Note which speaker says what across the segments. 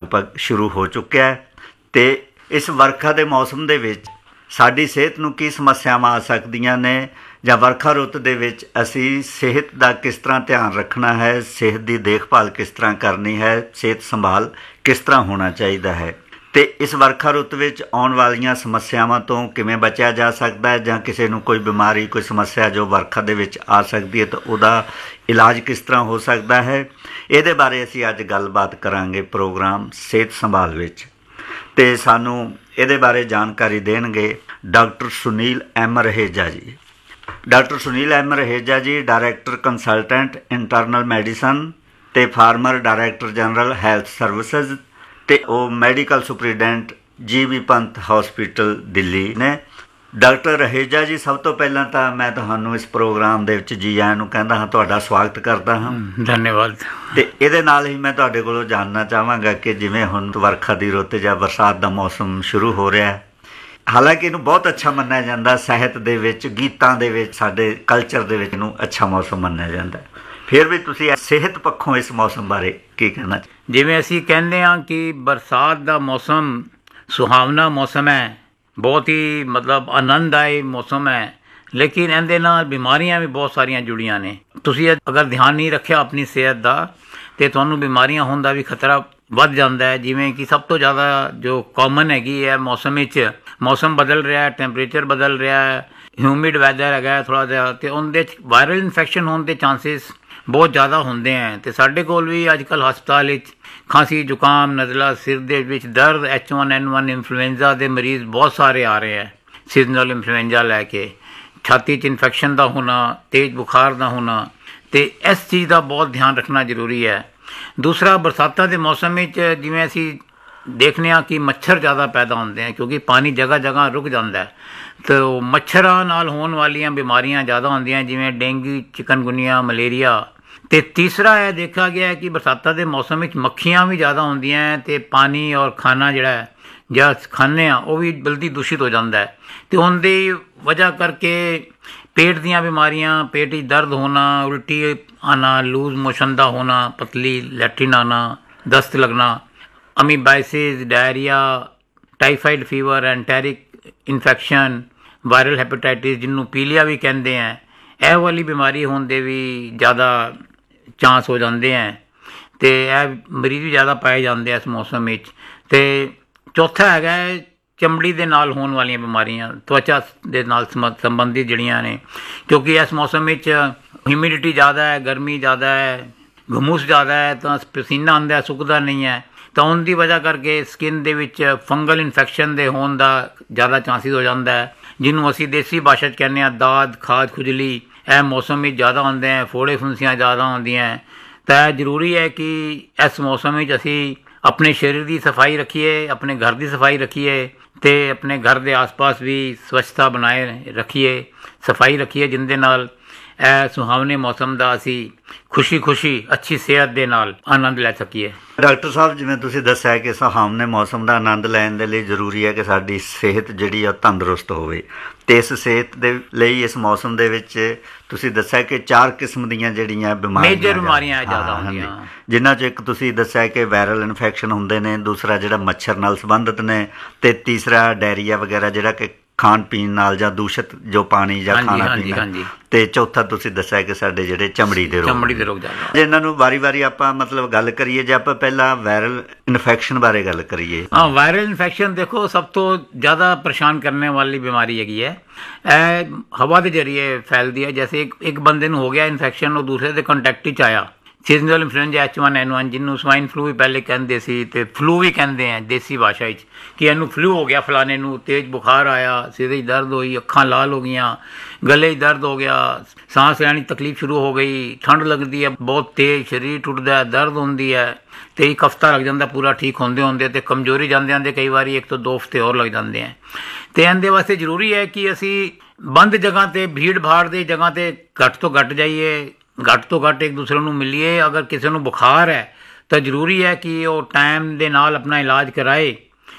Speaker 1: ਲਗਭਗ ਸ਼ੁਰੂ ਹੋ ਚੁੱਕਿਆ ਹੈ ਅਤੇ ਇਸ ਵਰਖਾ ਦੇ ਮੌਸਮ ਦੇ ਵਿੱਚ ਸਾਡੀ ਸਿਹਤ ਨੂੰ ਕੀ ਸਮੱਸਿਆਵਾਂ ਆ ਸਕਦੀਆਂ ਨੇ ਜਾਂ ਵਰਖਾ ਰੁੱਤ ਦੇ ਵਿੱਚ ਅਸੀਂ ਸਿਹਤ ਦਾ ਕਿਸ ਤਰ੍ਹਾਂ ਧਿਆਨ ਰੱਖਣਾ ਹੈ, ਸਿਹਤ ਦੀ ਦੇਖਭਾਲ ਕਿਸ ਤਰ੍ਹਾਂ ਕਰਨੀ ਹੈ, ਸਿਹਤ ਸੰਭਾਲ ਕਿਸ ਤਰ੍ਹਾਂ ਹੋਣਾ ਚਾਹੀਦਾ ਹੈ ਅਤੇ ਇਸ ਵਰਖਾ ਰੁੱਤ ਵਿੱਚ ਆਉਣ ਵਾਲੀਆਂ ਸਮੱਸਿਆਵਾਂ ਤੋਂ ਕਿਵੇਂ ਬਚਿਆ ਜਾ ਸਕਦਾ ਹੈ ਜਾਂ ਕਿਸੇ ਨੂੰ ਕੋਈ ਬਿਮਾਰੀ ਕੋਈ ਸਮੱਸਿਆ ਜੋ ਵਰਖਾ ਦੇ ਵਿੱਚ ਆ ਸਕਦੀ ਹੈ ਤਾਂ ਉਹਦਾ ਇਲਾਜ ਕਿਸ ਤਰ੍ਹਾਂ ਹੋ ਸਕਦਾ ਹੈ, ਇਹਦੇ ਬਾਰੇ ਅਸੀਂ ਅੱਜ ਗੱਲਬਾਤ ਕਰਾਂਗੇ ਪ੍ਰੋਗਰਾਮ ਸਿਹਤ ਸੰਭਾਲ ਵਿੱਚ। ਅਤੇ ਸਾਨੂੰ ਇਹਦੇ ਬਾਰੇ ਜਾਣਕਾਰੀ ਦੇਣਗੇ ਡਾਕਟਰ ਸੁਨੀਲ ਐਮ ਰਹੇਜਾ ਜੀ। ਡਾਕਟਰ ਸੁਨੀਲ ਐਮ ਰਹੇਜਾ ਜੀ ਡਾਇਰੈਕਟਰ ਕੰਸਲਟੈਂਟ ਇੰਟਰਨਲ ਮੈਡੀਸਨ ਅਤੇ farmer director general health services ਅਤੇ ਉਹ ਮੈਡੀਕਲ ਸੁਪਰੀਡੈਂਟ GB ਪੰਥ ਹੌਸਪੀਟਲ ਦਿੱਲੀ ਨੇ। ਡਾਕਟਰ ਰਹੇਜਾ ਜੀ, ਸਭ ਤੋਂ ਪਹਿਲਾਂ ਤਾਂ ਮੈਂ ਤੁਹਾਨੂੰ ਇਸ ਪ੍ਰੋਗਰਾਮ ਦੇ ਵਿੱਚ ਜੀ ਆਇਆਂ ਨੂੰ ਕਹਿੰਦਾ ਹਾਂ, ਤੁਹਾਡਾ ਸਵਾਗਤ ਕਰਦਾ ਹਾਂ।
Speaker 2: ਧੰਨਵਾਦ।
Speaker 1: ਅਤੇ ਇਹਦੇ ਨਾਲ ਹੀ ਮੈਂ ਤੁਹਾਡੇ ਕੋਲੋਂ ਜਾਣਨਾ ਚਾਹਾਂਗਾ ਕਿ ਜਿਵੇਂ ਹੁਣ ਵਰਖਾ ਦੀ ਰੁੱਤ ਜਾਂ ਬਰਸਾਤ ਦਾ ਮੌਸਮ ਸ਼ੁਰੂ ਹੋ ਰਿਹਾ, ਹਾਲਾਂਕਿ ਇਹਨੂੰ ਬਹੁਤ ਅੱਛਾ ਮੰਨਿਆ ਜਾਂਦਾ, ਸਾਹਿਤ ਦੇ ਵਿੱਚ ਗੀਤਾਂ ਦੇ ਵਿੱਚ ਸਾਡੇ ਕਲਚਰ ਦੇ ਵਿੱਚ ਇਹਨੂੰ ਅੱਛਾ ਮੌਸਮ ਮੰਨਿਆ ਜਾਂਦਾ, ਫਿਰ ਵੀ ਤੁਸੀਂ ਸਿਹਤ ਪੱਖੋਂ ਇਸ ਮੌਸਮ ਬਾਰੇ ਕੀ ਕਹਿਣਾ?
Speaker 2: ਜਿਵੇਂ ਅਸੀਂ ਕਹਿੰਦੇ ਹਾਂ ਕਿ ਬਰਸਾਤ ਦਾ ਮੌਸਮ ਸੁਹਾਵਣਾ ਮੌਸਮ ਹੈ, ਬਹੁਤ ਹੀ ਮਤਲਬ ਆਨੰਦਦਾਇਕ ਮੌਸਮ ਹੈ, ਲੇਕਿਨ ਇਹਦੇ ਨਾਲ ਬਿਮਾਰੀਆਂ ਵੀ ਬਹੁਤ ਸਾਰੀਆਂ ਜੁੜੀਆਂ ਨੇ। ਤੁਸੀਂ ਅਗਰ ਧਿਆਨ ਨਹੀਂ ਰੱਖਿਆ ਆਪਣੀ ਸਿਹਤ ਦਾ ਅਤੇ ਤੁਹਾਨੂੰ ਬਿਮਾਰੀਆਂ ਹੋਣ ਦਾ ਵੀ ਖਤਰਾ ਵੱਧ ਜਾਂਦਾ ਹੈ। ਜਿਵੇਂ ਕਿ ਸਭ ਤੋਂ ਜ਼ਿਆਦਾ ਜੋ ਕਾਮਨ ਹੈਗੀ ਹੈ ਮੌਸਮ ਵਿੱਚ, ਮੌਸਮ ਬਦਲ ਰਿਹਾ ਹੈ, ਟੈਂਪਰੇਚਰ ਬਦਲ ਰਿਹਾ ਹੈ, ਹਿਊਮਿਡ ਵੈਦਰ ਹੈਗਾ ਥੋੜ੍ਹਾ ਜਿਹਾ, ਅਤੇ ਉਹਦੇ 'ਚ ਵਾਇਰਲ ਇਨਫੈਕਸ਼ਨ ਹੋਣ ਦੇ ਚਾਂਸਿਸ ਬਹੁਤ ਜ਼ਿਆਦਾ ਹੁੰਦੇ ਹੈ। ਅਤੇ ਸਾਡੇ ਕੋਲ ਵੀ ਅੱਜ ਕੱਲ੍ਹ ਹਸਪਤਾਲ ਵਿੱਚ ਖਾਂਸੀ ਜ਼ੁਕਾਮ ਨਜ਼ਲਾ ਸਿਰ ਦੇ ਵਿੱਚ ਦਰਦ H1N1 ਇਨਫਲੂਐਂਜ਼ਾ ਦੇ ਮਰੀਜ਼ ਬਹੁਤ ਸਾਰੇ ਆ ਰਹੇ ਹੈ, ਸੀਜ਼ਨਲ ਇਨਫਲੂਐਂਜ਼ਾ ਲੈ ਕੇ, ਛਾਤੀ 'ਚ ਇਨਫੈਕਸ਼ਨ ਦਾ ਹੋਣਾ, ਤੇਜ਼ ਬੁਖਾਰ ਦਾ ਹੋਣਾ, ਅਤੇ ਇਸ ਚੀਜ਼ ਦਾ ਬਹੁਤ ਧਿਆਨ ਰੱਖਣਾ ਜ਼ਰੂਰੀ ਹੈ। ਦੂਸਰਾ, ਬਰਸਾਤਾਂ ਦੇ ਮੌਸਮ ਵਿੱਚ ਜਿਵੇਂ ਅਸੀਂ ਦੇਖਦੇ ਹਾਂ ਕਿ ਮੱਛਰ ਜ਼ਿਆਦਾ ਪੈਦਾ ਹੁੰਦੇ ਹੈ ਕਿਉਂਕਿ ਪਾਣੀ ਜਗ੍ਹਾ ਜਗ੍ਹਾ ਰੁਕ ਜਾਂਦਾ ਹੈ, ਤਾਂ ਮੱਛਰਾਂ ਨਾਲ ਹੋਣ ਵਾਲੀਆਂ ਬਿਮਾਰੀਆਂ ਜ਼ਿਆਦਾ ਹੁੰਦੀਆਂ ਜਿਵੇਂ ਡੇਂਗੂ, ਚਿਕਨਗੁਨੀਆ, ਮਲੇਰੀਆ। ਅਤੇ ਤੀਸਰਾ ਇਹ ਦੇਖਿਆ ਗਿਆ ਕਿ ਬਰਸਾਤਾਂ ਦੇ ਮੌਸਮ ਵਿੱਚ ਮੱਖੀਆਂ ਵੀ ਜ਼ਿਆਦਾ ਹੁੰਦੀਆਂ ਅਤੇ ਪਾਣੀ ਔਰ ਖਾਣਾ ਜਿਹੜਾ ਹੈ ਜਾਂ ਖਾਂਦੇ ਹਾਂ ਉਹ ਵੀ ਜਲਦੀ ਦੂਸ਼ਿਤ ਹੋ ਜਾਂਦਾ ਹੈ, ਅਤੇ ਉਹਦੀ ਵਜ੍ਹਾ ਕਰਕੇ ਪੇਟ ਦੀਆਂ ਬਿਮਾਰੀਆਂ, ਪੇਟ ਵਿੱਚ ਦਰਦ ਹੋਣਾ, ਉਲਟੀ ਆਉਣਾ, ਲੂਜ਼ ਮੋਸ਼ਨ ਦਾ ਹੋਣਾ, ਪਤਲੀ ਲੈਟਰਿਨ ਆਉਣਾ, ਦਸਤ ਲੱਗਣਾ, ਅਮੀਬਾਈਸਿਸ, diarrhoea, typhoid fever, ਐਂਟੈਰਿਕ infection, viral hepatitis ਜਿਹਨੂੰ ਪੀਲੀਆ ਵੀ ਕਹਿੰਦੇ ਹੈ, ਇਹ ਵਾਲੀ ਬਿਮਾਰੀ ਹੋਣ ਦੇ ਵੀ ਜ਼ਿਆਦਾ ਚਾਂਸ ਹੋ ਜਾਂਦੇ ਹੈ ਅਤੇ ਇਹ ਮਰੀਜ਼ ਵੀ ਜ਼ਿਆਦਾ ਪਾਏ ਜਾਂਦੇ ਆ ਇਸ ਮੌਸਮ ਵਿੱਚ। ਅਤੇ ਚੌਥਾ ਹੈਗਾ ਚਮੜੀ ਦੇ ਨਾਲ ਹੋਣ ਵਾਲੀਆਂ ਬਿਮਾਰੀਆਂ, ਤਵਚਾ ਦੇ ਨਾਲ ਸੰਬੰਧਿਤ ਜਿਹੜੀਆਂ ਨੇ, ਕਿਉਂਕਿ ਇਸ ਮੌਸਮ ਵਿੱਚ ਹਿਊਮਿਡਿਟੀ ਜ਼ਿਆਦਾ ਹੈ, ਗਰਮੀ ਜ਼ਿਆਦਾ ਹੈ, ਘਮੂਸ ਜ਼ਿਆਦਾ ਹੈ, ਤਾਂ ਪਸੀਨਾ ਆਉਂਦਾ, ਸੁੱਕਦਾ ਨਹੀਂ ਹੈ, ਤਾਂ ਉਹਦੀ ਵਜ੍ਹਾ ਕਰਕੇ ਸਕਿਨ ਦੇ ਵਿੱਚ ਫੰਗਲ ਇਨਫੈਕਸ਼ਨ ਦੇ ਹੋਣ ਦਾ ਜ਼ਿਆਦਾ ਚਾਂਸਿਸ ਹੋ ਜਾਂਦਾ ਹੈ, ਜਿਹਨੂੰ ਅਸੀਂ ਦੇਸੀ ਭਾਸ਼ਾ 'ਚ ਕਹਿੰਦੇ ਹਾਂ ਦਾਦ, ਖਾਜ, ਖੁਜਲੀ। ਇਹ ਮੌਸਮ ਵਿੱਚ ਜ਼ਿਆਦਾ ਹੁੰਦੇ ਹੈ, ਫੋੜੇ ਫੁੰਸੀਆਂ ਜ਼ਿਆਦਾ ਹੁੰਦੀਆਂ, ਤਾਂ ਇਹ ਜ਼ਰੂਰੀ ਹੈ ਕਿ ਇਸ ਮੌਸਮ ਵਿੱਚ ਅਸੀਂ ਆਪਣੇ ਸਰੀਰ ਦੀ ਸਫਾਈ ਰੱਖੀਏ, ਆਪਣੇ ਘਰ ਦੀ ਸਫਾਈ ਰੱਖੀਏ ਅਤੇ ਆਪਣੇ ਘਰ ਦੇ ਆਸ ਪਾਸ ਵੀ ਸਵੱਛਤਾ ਬਣਾਏ ਰੱਖੀਏ, ਸਫਾਈ ਰੱਖੀਏ, ਜਿਹਦੇ ਨਾਲ ਇਹ ਸੁਹਾਵਣੇ ਮੌਸਮ ਦਾ ਅਸੀਂ ਖੁਸ਼ੀ ਅੱਛੀ ਸਿਹਤ ਦੇ ਨਾਲ ਆਨੰਦ ਲੈ ਸਕੀਏ।
Speaker 1: ਡਾਕਟਰ ਸਾਹਿਬ, ਜਿਵੇਂ ਤੁਸੀਂ ਦੱਸਿਆ ਕਿ ਸੁਹਾਵਣੇ ਮੌਸਮ ਦਾ ਆਨੰਦ ਲੈਣ ਦੇ ਲਈ ਜ਼ਰੂਰੀ ਹੈ ਕਿ ਸਾਡੀ ਸਿਹਤ ਜਿਹੜੀ ਆ ਤੰਦਰੁਸਤ ਹੋਵੇ, ਅਤੇ ਇਸ ਸਿਹਤ ਦੇ ਲਈ ਇਸ ਮੌਸਮ ਦੇ ਵਿੱਚ ਤੁਸੀਂ ਦੱਸਿਆ ਕਿ 4 ਕਿਸਮ ਦੀਆਂ ਜਿਹੜੀਆਂ
Speaker 2: ਬਿਮਾਰੀਆਂ ਜ਼ਿਆਦਾ ਹੁੰਦੀਆਂ,
Speaker 1: ਜਿਨ੍ਹਾਂ 'ਚ ਇੱਕ ਤੁਸੀਂ ਦੱਸਿਆ ਕਿ ਵਾਇਰਲ ਇਨਫੈਕਸ਼ਨ ਹੁੰਦੇ ਨੇ, ਦੂਸਰਾ ਜਿਹੜਾ ਮੱਛਰ ਨਾਲ ਸੰਬੰਧਿਤ ਨੇ, ਅਤੇ ਤੀਸਰਾ ਡਾਇਰੀਆ ਵਗੈਰਾ ਜਿਹੜਾ ਕਿ ਖਾਣ ਪੀਣ ਨਾਲ ਜਾਂ ਦੂਸ਼ਿਤ ਜੋ ਪਾਣੀ ਜਾਂ ਖਾਣਾ ਪੀਣਾ, ਅਤੇ ਚੌਥਾ ਤੁਸੀਂ ਦੱਸਿਆ ਕਿ ਸਾਡੇ ਜਿਹੜੇ ਚਮੜੀ ਦੇ ਰੋਗ ਜ਼ਿਆਦਾ। ਜੇ ਇਹਨਾਂ ਨੂੰ ਵਾਰੀ ਆਪਾਂ ਮਤਲਬ ਗੱਲ ਕਰੀਏ, ਜੇ ਆਪਾਂ ਪਹਿਲਾਂ ਵਾਇਰਲ ਇਨਫੈਕਸ਼ਨ ਬਾਰੇ ਗੱਲ ਕਰੀਏ।
Speaker 2: ਹਾਂ, ਵਾਇਰਲ ਇਨਫੈਕਸ਼ਨ ਦੇਖੋ ਸਭ ਤੋਂ ਜ਼ਿਆਦਾ ਪਰੇਸ਼ਾਨ ਕਰਨੇ ਵਾਲੀ ਬਿਮਾਰੀ ਹੈਗੀ ਹੈ। ਇਹ ਹਵਾ ਦੇ ਜ਼ਰੀਏ ਫੈਲਦੀ ਹੈ, ਜੈਸੇ ਇੱਕ ਬੰਦੇ ਨੂੰ ਹੋ ਗਿਆ ਇਨਫੈਕਸ਼ਨ, ਉਹ ਦੂਸਰੇ ਦੇ ਕੰਟੈਕਟ 'ਚ ਆਇਆ, ਸੀਜ਼ਨਲ ਇਨਫਲੂਐਂਜ਼ਾ H1N1 ਜਿਹਨੂੰ ਸਵਾਈਨ ਫਲੂ ਵੀ ਪਹਿਲੇ ਕਹਿੰਦੇ ਸੀ ਅਤੇ ਫਲੂ ਵੀ ਕਹਿੰਦੇ ਆ ਦੇਸੀ ਭਾਸ਼ਾ ਵਿੱਚ, ਕਿ ਇਹਨੂੰ ਫਲੂ ਹੋ ਗਿਆ ਫਲਾਣੇ ਨੂੰ, ਤੇਜ਼ ਬੁਖਾਰ ਆਇਆ, ਸਿਰ 'ਚ ਦਰਦ ਹੋਈ, ਅੱਖਾਂ ਲਾਲ ਹੋ ਗਈਆਂ, ਗਲੇ 'ਚ ਦਰਦ ਹੋ ਗਿਆ, ਸਾਂਸ ਲੈਣ 'ਚ ਤਕਲੀਫ ਸ਼ੁਰੂ ਹੋ ਗਈ, ਠੰਡ ਲੱਗਦੀ ਹੈ ਬਹੁਤ ਤੇਜ਼, ਸਰੀਰ ਟੁੱਟਦਾ, ਦਰਦ ਹੁੰਦੀ ਹੈ, ਅਤੇ ਇੱਕ ਹਫ਼ਤਾ ਲੱਗ ਜਾਂਦਾ ਪੂਰਾ ਠੀਕ ਹੁੰਦੇ ਅਤੇ ਕਮਜ਼ੋਰੀ ਜਾਂਦੇ ਕਈ ਵਾਰੀ 1 ਤੋਂ 2 ਹਫ਼ਤੇ ਹੋਰ ਲੱਗ ਜਾਂਦੇ ਹੈ। ਅਤੇ ਇਹਦੇ ਵਾਸਤੇ ਜ਼ਰੂਰੀ ਹੈ ਕਿ ਅਸੀਂ ਬੰਦ ਜਗ੍ਹਾ 'ਤੇ, ਭੀੜ ਭਾੜ ਦੀ ਜਗ੍ਹਾ 'ਤੇ ਘੱਟ ਤੋਂ ਘੱਟ ਜਾਈਏ, ਘੱਟ ਤੋਂ ਘੱਟ ਇੱਕ ਦੂਸਰੇ ਨੂੰ ਮਿਲੀਏ। ਅਗਰ ਕਿਸੇ ਨੂੰ ਬੁਖਾਰ ਹੈ ਤਾਂ ਜ਼ਰੂਰੀ ਹੈ ਕਿ ਉਹ ਟਾਈਮ ਦੇ ਨਾਲ ਆਪਣਾ ਇਲਾਜ ਕਰਾਏ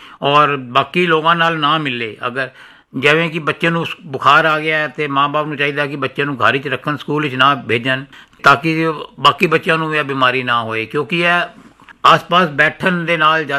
Speaker 2: ਔਰ ਬਾਕੀ ਲੋਕਾਂ ਨਾਲ ਨਾ ਮਿਲੇ। ਅਗਰ ਜਿਵੇਂ ਕਿ ਬੱਚੇ ਨੂੰ ਬੁਖਾਰ ਆ ਗਿਆ ਅਤੇ ਮਾਂ ਬਾਪ ਨੂੰ ਚਾਹੀਦਾ ਕਿ ਬੱਚੇ ਨੂੰ ਘਰ 'ਚ ਰੱਖਣ, ਸਕੂਲ 'ਚ ਨਾ ਭੇਜਣ, ਤਾਂ ਕਿ ਬਾਕੀ ਬੱਚਿਆਂ ਨੂੰ ਇਹ ਬਿਮਾਰੀ ਨਾ ਹੋਏ, ਕਿਉਂਕਿ ਇਹ ਆਸ ਪਾਸ ਬੈਠਣ ਦੇ ਨਾਲ